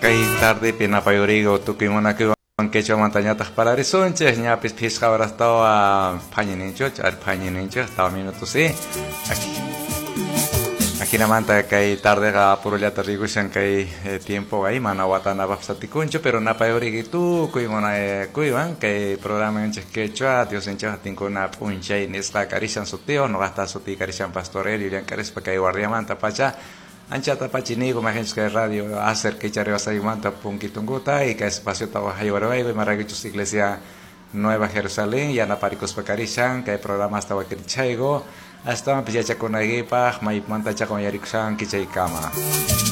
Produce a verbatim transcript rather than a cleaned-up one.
kay tarde pinapayurigo tukimuna que quechua montañatas para risonches ñapis pisca ahora estaba pañinincho ar pañinincho estaba minutos sí aquí aquí la manta kay tarde ga purulla tarrigo shan kay tiempo ahí mana watana bapsatikuncho pero na payurigi tu kuimona kuivan kay programa enches quechua dios enches tinkuna punchay nisqa karishan sutio no gasta suti karishan pastorel y lian karis pa kay guardia manta pacha anchata pachinigo imagínense que radio hacer que echaré a manta punkitunguta y que espacio estaba hayuaroi y maraguchos iglesia Nueva Jerusalén y ana paricos pacarishan que el programa estaba que chaigo hasta pichacha con aguipa mai manta cha con yariksan que chay kama